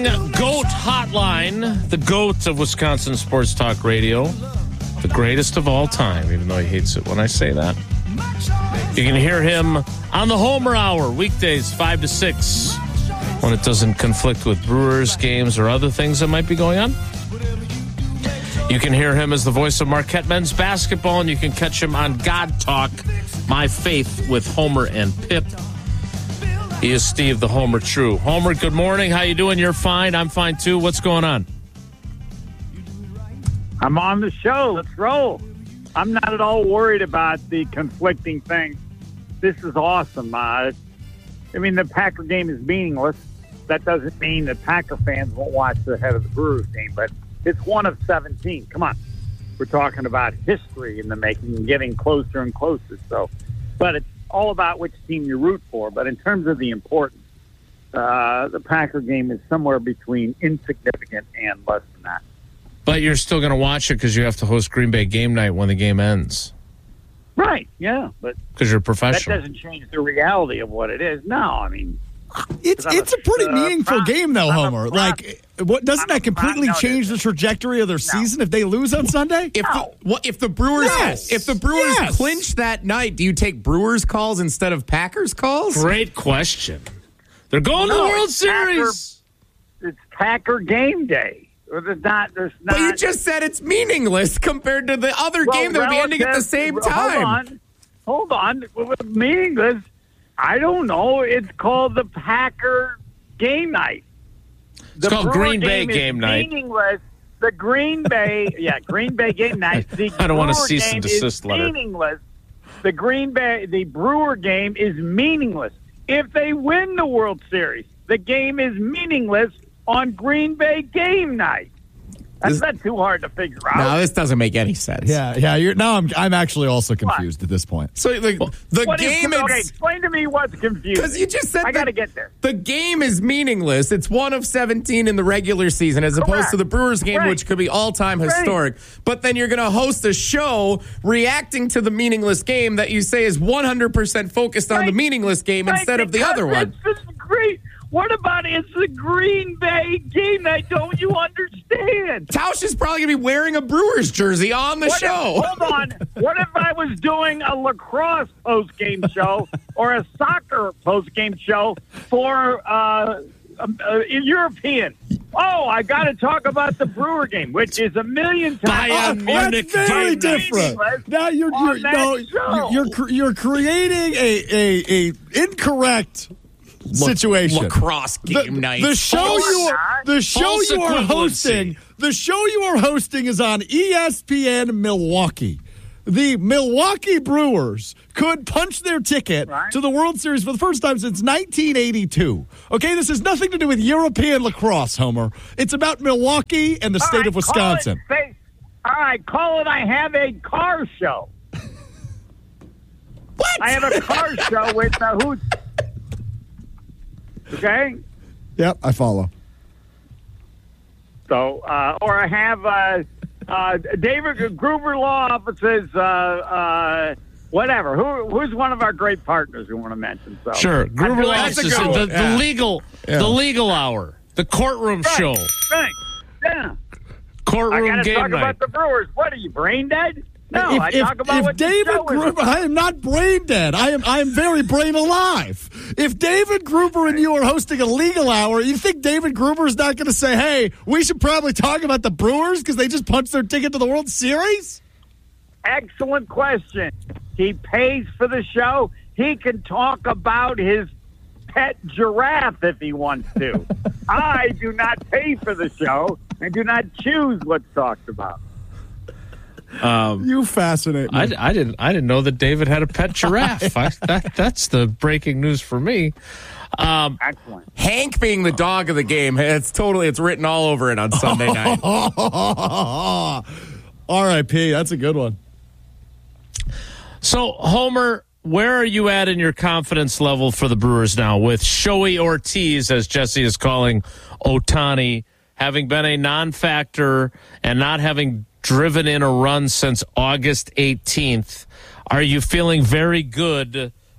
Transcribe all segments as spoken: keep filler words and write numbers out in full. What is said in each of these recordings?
GOAT Hotline, the GOAT of Wisconsin Sports Talk Radio, the greatest of all time, even though he hates it when I say that. You can hear him on the Homer Hour, weekdays five to six, when it doesn't conflict with Brewers games or other things that might be going on. You can hear him as the voice of Marquette men's basketball, and you can catch him on God Talk, My Faith with Homer and Pip. He is Steve the Homer True. Homer, good morning. How you doing? You're fine. I'm fine, too. What's going on? I'm on the show. Let's roll. I'm not at all worried about the conflicting things. This is awesome. Uh, I mean, the Packer game is meaningless. That doesn't mean that Packer fans won't watch the head of the Brewers game, but it's one of seventeen. Come on. We're talking about history in the making and getting closer and closer. So, but it's all about which team you root for. But in terms of the importance, uh, the Packer game is somewhere between insignificant and less than that. But you're still going to watch it because you have to host Green Bay game night when the game ends. Right, yeah. But because you're a professional. That doesn't change the reality of what it is. No, I mean... It's it's a, a pretty uh, meaningful proud, game, though, Homer. Like, what doesn't I'm that completely change the trajectory of their no. season if they lose on Sunday? If no. the well, if the Brewers yes. if the Brewers yes. clinch that night, do you take Brewers calls instead of Packers calls? Great question. They're going no, to the World Series. Packer, it's Packer game day. There's not. There's not. But you just said it's meaningless compared to the other well, game that would be ending at the same time. Hold on, hold on. Meaningless. I don't know. It's called the Packer game night. The it's called Brewer Green Bay game, game night. Meaningless. The Green Bay, yeah, Green Bay game night. The I don't Brewer want to cease and desist letter. Meaningless. The Green Bay, the Brewer game is meaningless. If they win the World Series, the game is meaningless on Green Bay game night. That's not too hard to figure out. No, this doesn't make any sense. Yeah, yeah. You're, now I'm I'm actually also confused what? at this point. So like, the what game is, is okay. Explain to me what's confusing. Because you just said I got to get there. The game is meaningless. It's one of seventeen in the regular season, as Correct. opposed to the Brewers game, right. which could be all time historic. Right. But then you're going to host a show reacting to the meaningless game that you say is one hundred percent focused right. on the meaningless game right. instead of the other one. This is great. What about it's the Green Bay game night? Don't you understand? Tausch is probably going to be wearing a Brewers jersey on the what show. If, hold on. What if I was doing a lacrosse post-game show or a soccer post-game show for uh, a, a European? Oh, I got to talk about the Brewer game, which is a million times. Bayern oh, Munich that's very different. Now you're you're no, you're, you're you're creating a a, a incorrect situation. Lacrosse game the, night. The show False you are, the show False you are hosting. The show you are hosting is on E S P N Milwaukee. The Milwaukee Brewers could punch their ticket right. to the World Series for the first time since nineteen eighty-two. Okay, this has nothing to do with European lacrosse, Homer. It's about Milwaukee and the all state right, of Wisconsin. Call it, say, all right, call it. I have a car show. What? I have a car show with uh, who's. Okay? Yep, I follow. So, uh, or I have uh, uh, David Gruber Law Offices, uh, uh, whatever. Who, who's one of our great partners we want to mention? So, sure. Gruber Law Offices, the, the yeah. legal, yeah. the legal hour, the courtroom right, show. Right. Yeah. Courtroom I got to game talk night. about the Brewers. What are you, brain dead? No, if, I if, talk about if what David the show Gruber, is. I am not brain dead. I am I am very brain alive. If David Gruber and you are hosting a legal hour, you think David Gruber is not going to say, "Hey, we should probably talk about the Brewers because they just punched their ticket to the World Series"? Excellent question. He pays for the show. He can talk about his pet giraffe if he wants to. I do not pay for the show and do not choose what's talked about. Um, you fascinate me. I, I didn't. I didn't know that David had a pet giraffe. I, that, that's the breaking news for me. Um, Excellent. Hank being the dog of the game. It's totally. It's written all over it on Sunday night. R I P That's a good one. So, Homer, where are you at in your confidence level for the Brewers now with Shohei Ortiz, as Jesse is calling Ohtani, having been a non-factor and not having driven in a run since August eighteenth? Are you feeling very good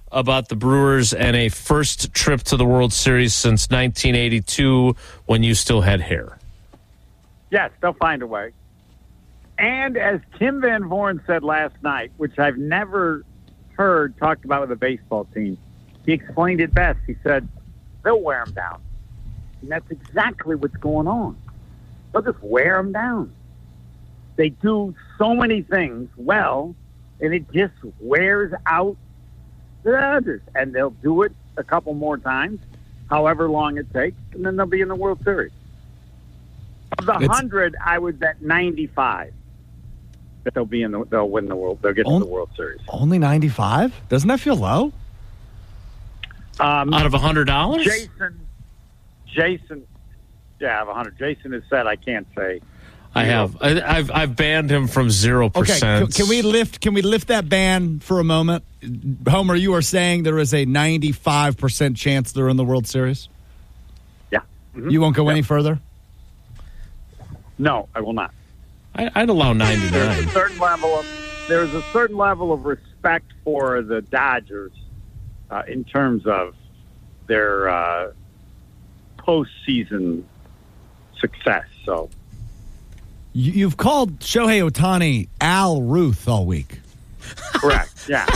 about the Brewers and a first trip to the World Series since nineteen eighty-two when you still had hair. Yes, they'll find a way. And as Tim Van Voorn said last night, which I've never heard talked about with a baseball team, he explained it best. He said, they'll wear them down. And that's exactly what's going on. They'll just wear them down. They do so many things well, and it just wears out the Dodgers. And they'll do it a couple more times, however long it takes, and then they'll be in the World Series. Of the one hundred, I would bet ninety-five that they'll be in the, they'll win the world, they'll get On, to the World Series. Only ninety-five? Doesn't that feel low? Um, Out of one hundred dollars? Jason, Jason, yeah, I have one hundred. Jason has said I can't say. I have. I, I've I've banned him from zero Okay, percent. can, can we lift can we lift that ban for a moment? Homer, you are saying there is a ninety-five percent chance they're in the World Series? Yeah. Mm-hmm. You won't go yeah. any further? No, I will not. I, I'd allow There's ninety-nine. a certain level of there's a certain level of respect for the Dodgers uh, in terms of their uh, postseason success. So You, you've called Shohei Ohtani Al Ruth all week. correct. Yeah.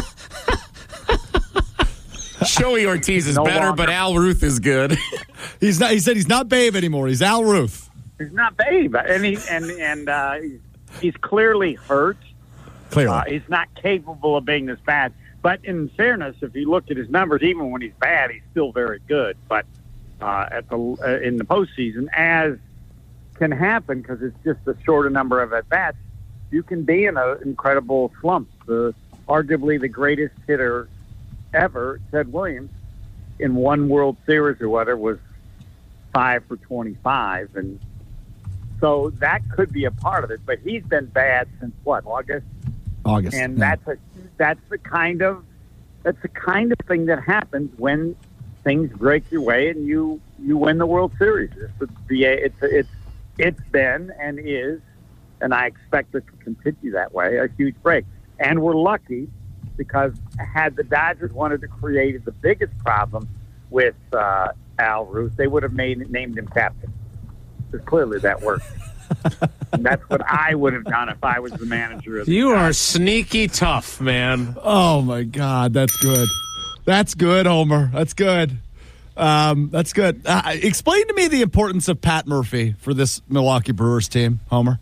Joey Ortiz is No better, longer. but Al Ruth is good. He's not. He said he's not Babe anymore. He's Al Ruth. He's not Babe, and he and and uh, he's, he's clearly hurt. Clearly, Uh, he's not capable of being this bad. But in fairness, if you look at his numbers, even when he's bad, he's still very good. But uh, at the uh, in the postseason, as can happen because it's just a shorter number of at bats, you can be in an incredible slump. The arguably the greatest hitter ever, Ted Williams, in one World Series or whatever, was five for twenty-five, and so that could be a part of it. But he's been bad since what, August? August, And yeah. that's a that's the kind of that's the kind of thing that happens when things break your way and you you win the World Series. It's the it's it's it's been and is, and I expect it to continue that way, a huge break. And we're lucky because had the Dodgers wanted to create the biggest problem with uh, Al Ruth, they would have made named him captain. Because clearly that worked. And that's what I would have done if I was the manager of the You are Dodgers. sneaky tough, man. Oh my God, that's good. That's good, Homer. That's good. Um, that's good. Uh, explain to me the importance of Pat Murphy for this Milwaukee Brewers team, Homer.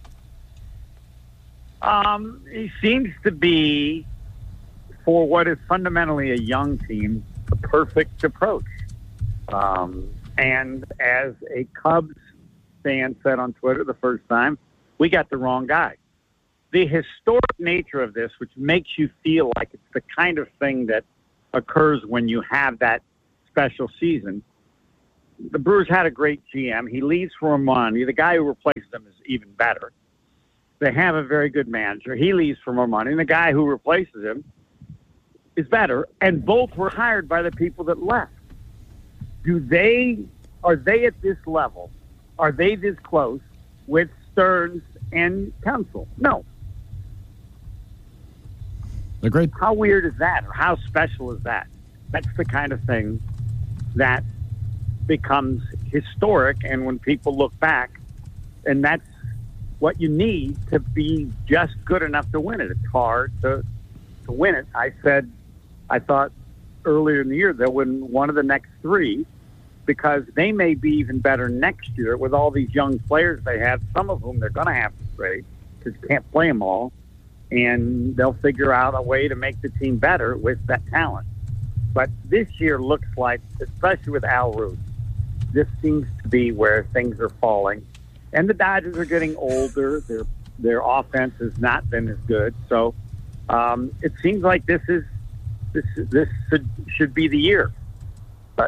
Um, he seems to be, for what is fundamentally a young team, a perfect approach. Um, and as a Cubs fan said on Twitter the first time, we got the wrong guy. The historic nature of this, which makes you feel like it's the kind of thing that occurs when you have that special season. The Brewers had a great G M. He leaves for Armani. The guy who replaces him is even better. They have a very good manager. He leaves for more money, and the guy who replaces him is better. And both were hired by the people that left. Do they are they at this level? Are they this close with Stearns and Counsell? No. They're great. How weird is that, or how special is that? That's the kind of thing that becomes historic, and when people look back, and that's what you need to be just good enough to win it. It's hard to to win it. I said, I thought earlier in the year they'll win one of the next three because they may be even better next year with all these young players they have, some of whom they're going to have to trade because you can't play them all, and they'll figure out a way to make the team better with that talent. But this year looks like, especially with Al Ruth, this seems to be where things are falling. And the Dodgers are getting older. Their their offense has not been as good. So um, it seems like this is this this should, should be the year. But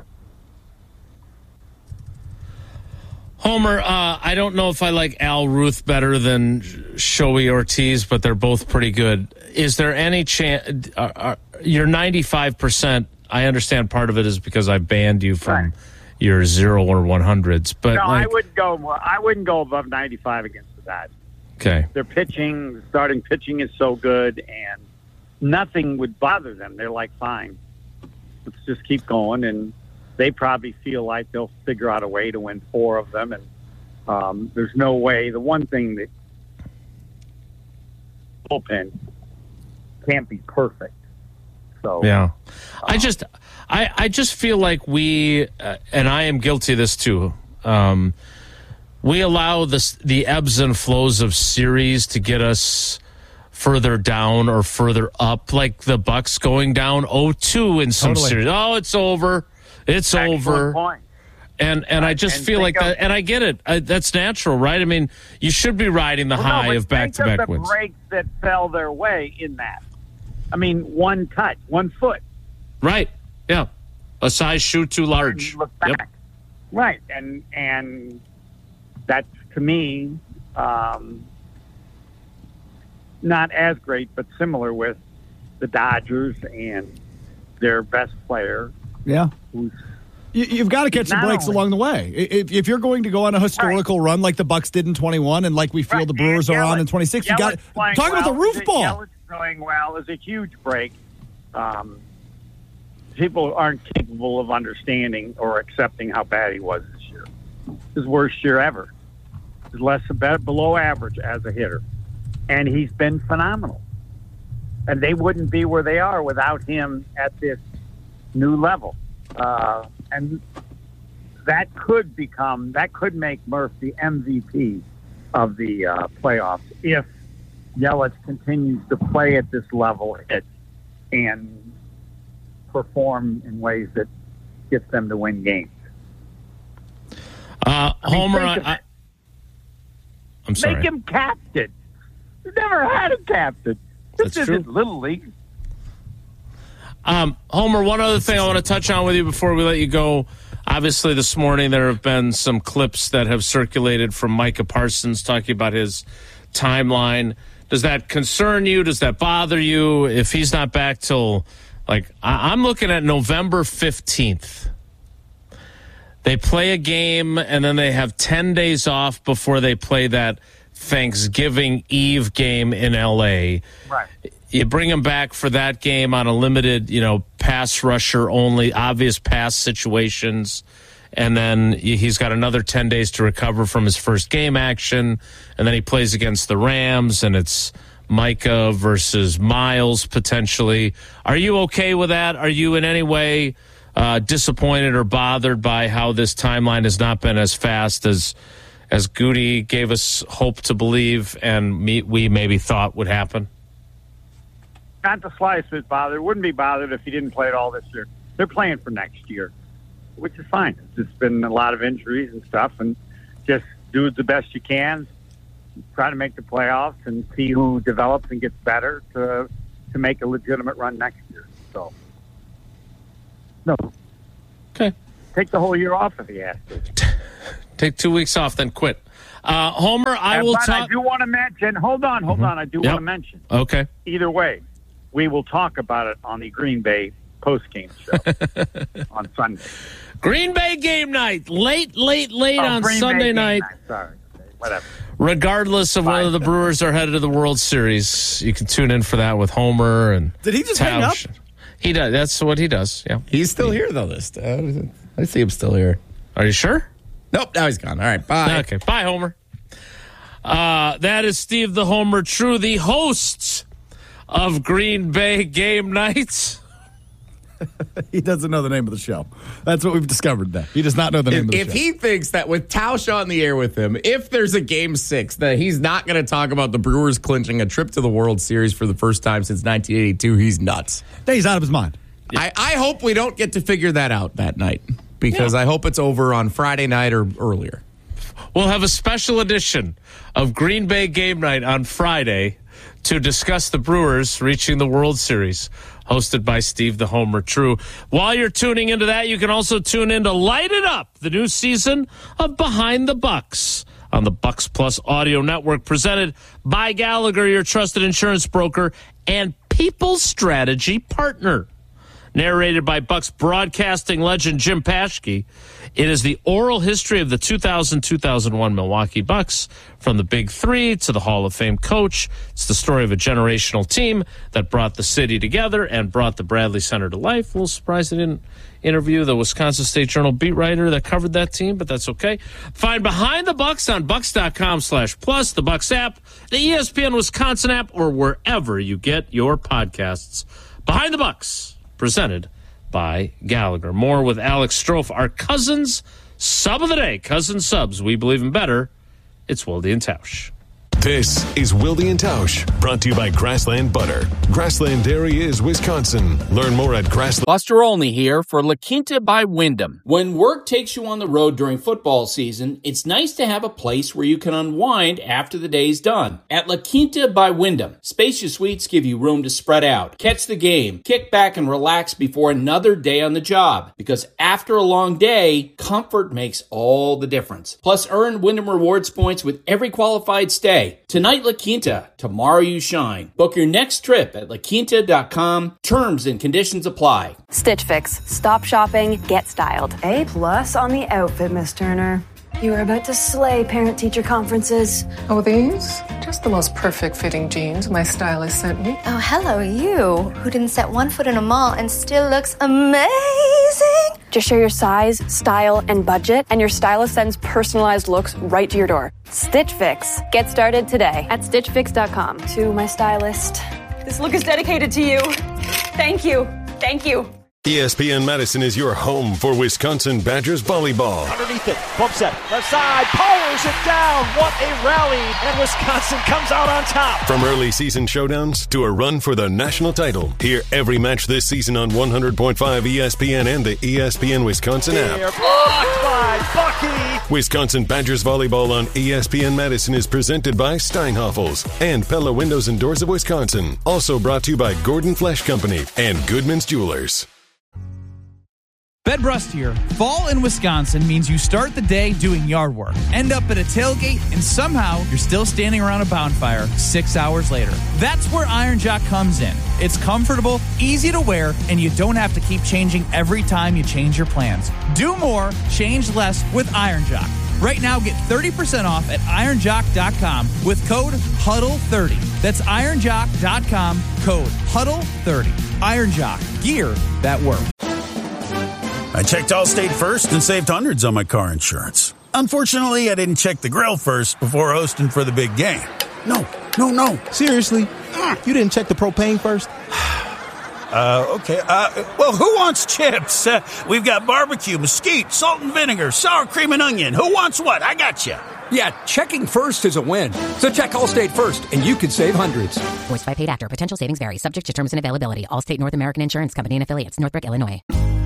Homer, uh, I don't know if I like Al Ruth better than Shohei Ortiz, but they're both pretty good. Is there any chance? Uh, uh, you're ninety-five percent. I understand part of it is because I banned you from Right. your zero or one hundreds. But no, like, I wouldn't go. I wouldn't go above ninety-five against the Dodgers. okay. Their pitching, starting pitching is so good, and nothing would bother them. They're like fine. let's just keep going. And they probably feel like they'll figure out a way to win four of them. And um, there's no way. The one thing that bullpen can't be perfect. So yeah, I just I I just feel like we uh, and I am guilty of this too. Um, we allow this the ebbs and flows of series to get us further down or further up, like the Bucks going down oh two in some Totally. series. Oh, it's over. It's Excellent over. point. And and I just And feel think like of- that, and I get it. I, that's natural, right? I mean, you should be riding the Well, no, high but of back to back think of the wins. breaks that fell their way in that. I mean, one touch, one foot. Right? Yeah. A size shoe too large. You look back. Yep. Right, and and that's to me um, not as great, but similar with the Dodgers and their best player, Yeah. who's You, you've got to catch some Not breaks only- along the way. If, if you're going to go on a historical run like the Bucks did in twenty-one, and like we feel right, the Brewers and are on Yelich- in twenty-six, you got Yelich playing talk about the well, roof ball. Yelich playing well is a huge break. Um, people aren't capable of understanding or accepting how bad he was this year. His worst year ever. He's less about below average as a hitter, and he's been phenomenal. And they wouldn't be where they are without him at this new level. Uh, and that could become that could make Murph the M V P of the uh, playoffs if Yelich continues to play at this level and perform in ways that gets them to win games. Uh, I mean, Homer, think of I, I, I'm sorry. Make him captain. You've never had a captain. This That's isn't true. Little League. Um, Homer, one other thing I want to touch on with you before we let you go. Obviously, this morning there have been some clips that have circulated from Micah Parsons talking about his timeline. Does that concern you? Does that bother you? If he's not back till, like, I- I'm looking at November fifteenth. They play a game, and then they have ten days off before they play that Thanksgiving Eve game in L A. Right. You bring him back for that game on a limited, you know, pass rusher only, obvious pass situations. And then he's got another ten days to recover from his first game action. And then he plays against the Rams, and it's Micah versus Miles potentially. Are you okay with that? Are you in any way uh, disappointed or bothered by how this timeline has not been as fast as as Goody gave us hope to believe and me, we maybe thought would happen? Not the slightest bit bothered. Wouldn't be bothered if he didn't play it all this year. They're playing for next year, which is fine. It's just been a lot of injuries and stuff, and just do the best you can. Try to make the playoffs and see who develops and gets better to to make a legitimate run next year. So, no, Okay. take the whole year off if he has to. Take two weeks off, then quit. Uh, Homer, I And will but I talk. do want to mention. Hold on, hold on. I do Yep. want to mention. Okay. Either way, we will talk about it on the Green Bay post-game show on Sunday. Green Bay game night. Late, late, late Oh, on Green Bay Sunday game night. Sorry. Okay, whatever. Regardless of whether the Brewers are headed to the World Series, you can tune in for that with Homer and Did he just hang up? Tausch. He does. That's what he does. Yeah. He's still here, though, this uh, I see him still here. Are you sure? Nope, now he's gone. All right, bye. Okay. Bye, Homer. Uh, that is Steve the Homer True, the host of Green Bay Game Nights. He doesn't know the name of the show. That's what we've discovered now. He does not know the name If, of the if show. he thinks that with Tausch on the air with him, if there's a game six, that he's not going to talk about the Brewers clinching a trip to the World Series for the first time since nineteen eighty-two, he's nuts. He's out of his mind. I, I hope we don't get to figure that out that night because I hope it's over on Friday night or earlier. We'll have a special edition of Green Bay Game Night on Friday to discuss the Brewers reaching the World Series, hosted by Steve the Homer True. While you're tuning into that, you can also tune in to Light It Up, the new season of Behind the Bucks on the Bucks Plus Audio Network, presented by Gallagher, your trusted insurance broker and people strategy partner. narrated by Bucks broadcasting legend Jim Paschke. It is the oral history of the two thousand two thousand one Milwaukee Bucks, from the Big Three to the Hall of Fame coach. It's the story of a generational team that brought the city together and brought the Bradley Center to life. A little surprised they didn't interview the Wisconsin State Journal beat writer that covered that team, but that's okay. Find Behind the Bucks on bucks.com slash plus, the Bucks app, the E S P N Wisconsin app, or wherever you get your podcasts. Behind the Bucks, presented by Gallagher. More with Alex Strofe, our Cousins sub of the day. Cousin subs, we believe in better. It's Wilde and Tausch. This is Wilde and Tausch, brought to you by Grassland Butter. Grassland Dairy is Wisconsin. Learn more at Grassland. Buster Olney here for La Quinta by Wyndham. When work takes you on the road during football season, it's nice to have a place where you can unwind after the day's done. At La Quinta by Wyndham, spacious suites give you room to spread out, catch the game, kick back and relax before another day on the job. Because after a long day, comfort makes all the difference. Plus, earn Wyndham Rewards points with every qualified stay. Tonight, La Quinta. Tomorrow, you shine. Book your next trip at la quinta dot com. Terms and conditions apply. Stitch Fix. Stop shopping, get styled. A plus on the outfit, Miss Turner. You are about to slay parent-teacher conferences. Oh, these? Just the most perfect fitting jeans my stylist sent me. Oh, hello, you, who didn't set one foot in a mall and still looks amazing. Just share your size, style, and budget, and your stylist sends personalized looks right to your door. Stitch Fix. Get started today at stitch fix dot com. To my stylist, this look is dedicated to you. Thank you. Thank you. E S P N Madison is your home for Wisconsin Badgers volleyball. Underneath it, bump set, left side, powers it down. What a rally, and Wisconsin comes out on top. From early season showdowns to a run for the national title, hear every match this season on one hundred point five E S P N and the E S P N Wisconsin app. They're blocked by Bucky. Wisconsin Badgers volleyball on E S P N Madison is presented by Steinhoffels and Pella Windows and Doors of Wisconsin. Also brought to you by Gordon Flesh Company and Goodman's Jewelers. Bed Rust here. Fall in Wisconsin means you start the day doing yard work, end up at a tailgate, and somehow you're still standing around a bonfire six hours later. That's where Iron Jock comes in. It's comfortable, easy to wear, and you don't have to keep changing every time you change your plans. Do more, change less with Iron Jock. Right now, get thirty percent off at iron jock dot com with code huddle thirty. That's iron jock dot com, code huddle thirty. Iron Jock, gear that works. I checked Allstate first and saved hundreds on my car insurance. Unfortunately, I didn't check the grill first before hosting for the big game. No, no, no. Seriously? You didn't check the propane first? Uh, okay. Uh, well, who wants chips? Uh, we've got barbecue, mesquite, salt and vinegar, sour cream and onion. Who wants what? I got you. Yeah, checking first is a win. So check Allstate first, and you could save hundreds. Voiced by paid actor. Potential savings vary. Subject to terms and availability. Allstate North American Insurance Company and affiliates. Northbrook, Illinois.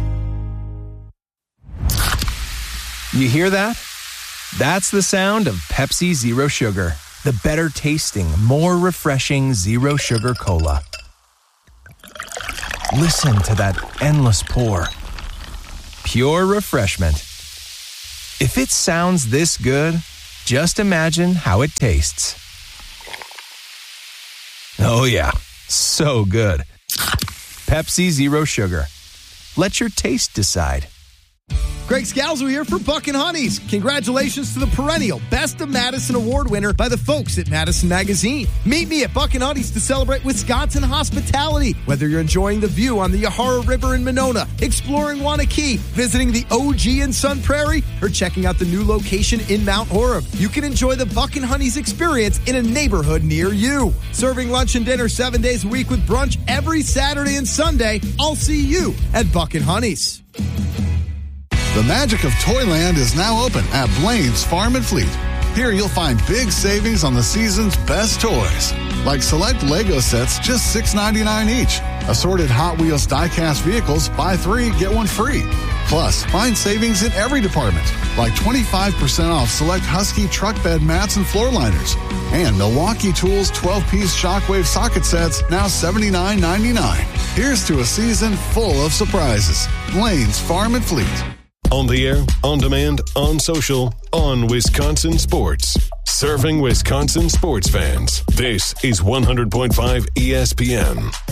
You hear that? That's the sound of Pepsi Zero Sugar. The better tasting, more refreshing Zero Sugar Cola. Listen to that endless pour. Pure refreshment. If it sounds this good, just imagine how it tastes. Oh yeah, so good. Pepsi Zero Sugar. Let your taste decide. Greg Scalzo here for Buck and Honey's. Congratulations to the perennial Best of Madison Award winner by the folks at Madison Magazine. Meet me at Buck and Honey's to celebrate Wisconsin hospitality. Whether you're enjoying the view on the Yahara River in Monona, exploring Wanakee, visiting the O G in Sun Prairie, or checking out the new location in Mount Horeb, you can enjoy the Buck and Honey's experience in a neighborhood near you. Serving lunch and dinner seven days a week with brunch every Saturday and Sunday. I'll see you at Buck and Honey's. The magic of Toyland is now open at Blaine's Farm and Fleet. Here you'll find big savings on the season's best toys, like select Lego sets just six ninety-nine each. Assorted Hot Wheels die-cast vehicles, buy three, get one free. Plus, find savings in every department, like twenty-five percent off select Husky truck bed mats and floor liners. And Milwaukee Tools twelve-piece Shockwave socket sets, now seventy-nine ninety-nine. Here's to a season full of surprises. Blaine's Farm and Fleet. On the air, on demand, on social, on Wisconsin Sports. Serving Wisconsin sports fans. This is one hundred point five E S P N.